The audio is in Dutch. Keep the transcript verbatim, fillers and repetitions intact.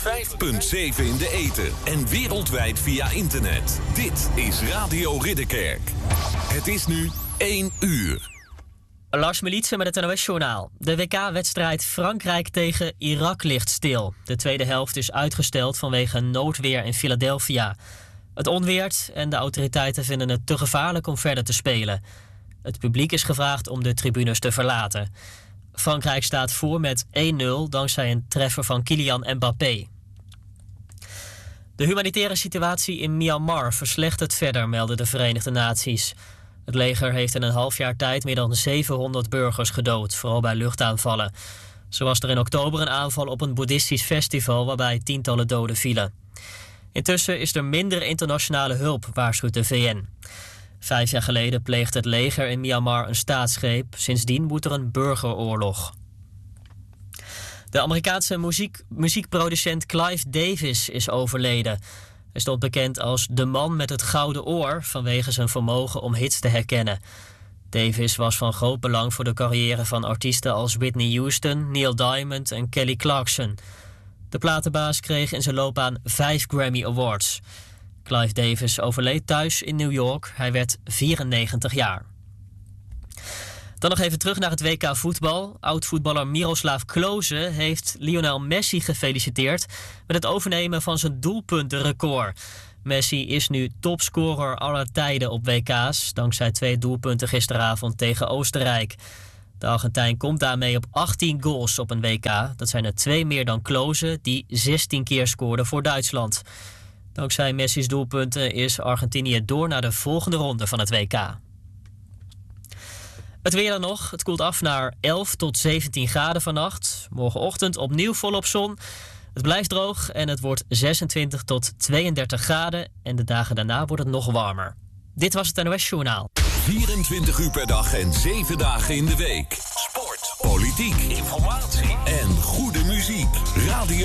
vijf komma zeven in de ether en wereldwijd via internet. Dit is Radio Ridderkerk. Het is nu één uur. Lars Militsen met het N O S-journaal. De W K-wedstrijd Frankrijk tegen Irak ligt stil. De tweede helft is uitgesteld vanwege noodweer in Philadelphia. Het onweert en de autoriteiten vinden het te gevaarlijk om verder te spelen. Het publiek is gevraagd om de tribunes te verlaten. Frankrijk staat voor met één nul dankzij een treffer van Kylian Mbappé. De humanitaire situatie in Myanmar verslechtert verder, melden de Verenigde Naties. Het leger heeft in een half jaar tijd meer dan zevenhonderd burgers gedood, vooral bij luchtaanvallen. Zo was er in oktober een aanval op een boeddhistisch festival waarbij tientallen doden vielen. Intussen is er minder internationale hulp, waarschuwt de V N. Vijf jaar geleden pleegde het leger in Myanmar een staatsgreep. Sindsdien woedt er een burgeroorlog. De Amerikaanse muziek, muziekproducent Clive Davis is overleden. Hij stond bekend als de man met het gouden oor vanwege zijn vermogen om hits te herkennen. Davis was van groot belang voor de carrière van artiesten als Whitney Houston, Neil Diamond en Kelly Clarkson. De platenbaas kreeg in zijn loopbaan vijf Grammy Awards. Clive Davis overleed thuis in New York. Hij werd vierennegentig jaar. Dan nog even terug naar het W K voetbal. Oud-voetballer Miroslav Klose heeft Lionel Messi gefeliciteerd met het overnemen van zijn doelpuntenrecord. Messi is nu topscorer aller tijden op W K's, dankzij twee doelpunten gisteravond tegen Oostenrijk. De Argentijn komt daarmee op achttien goals op een W K. Dat zijn er twee meer dan Klose, die zestien keer scoorde voor Duitsland. Dankzij Messi's doelpunten is Argentinië door naar de volgende ronde van het W K. Het weer dan nog. Het koelt af naar elf tot zeventien graden vannacht. Morgenochtend opnieuw volop zon. Het blijft droog en het wordt zesentwintig tot tweeëndertig graden. En de dagen daarna wordt het nog warmer. Dit was het N O S-journaal. vierentwintig uur per dag en zeven dagen in de week. Sport, politiek, informatie en goede muziek. Radio